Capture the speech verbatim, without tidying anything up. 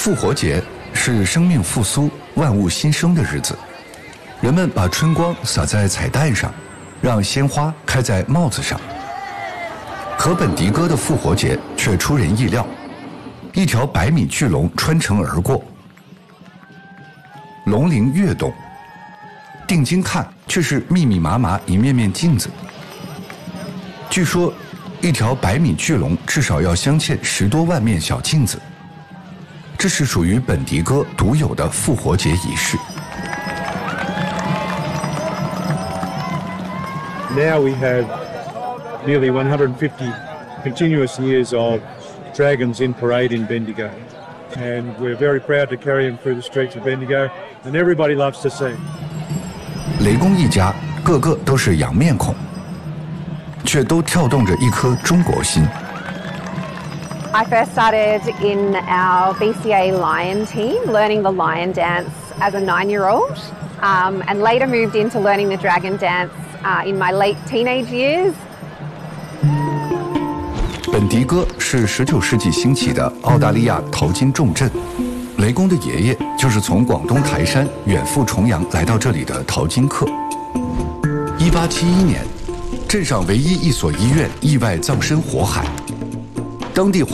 复活节是生命复苏、万物新生的日子，人们把春光洒在彩带上，让鲜花开在帽子上。可本迪哥的复活节却出人意料，一条百米巨龙穿城而过，龙鳞跃动，定睛看却是密密麻麻一面面镜子。据说，一条百米巨龙至少要镶嵌十多万面小镜子，这是属于本迪哥独有的复活节仪式。 Now we have nearly one hundred fifty continuous years of dragons in parade in Bendigo, and we're very proud to carry them through the streets of Bendigo, and everybody loves to see. 雷公一家个个都是洋面孔，却都跳动着一颗中国心。 I first started in our B C A Lion team, learning the lion dance as a nine-year-old, um, and later moved into learning the dragon dance uh, in my late teenage years. 本迪哥是十九世纪兴起的澳大利亚淘金重镇，雷公的爷爷就是从广东台山远赴重洋来到这里的淘金客。一八七一年，镇上唯一一所医院意外葬身火海，当地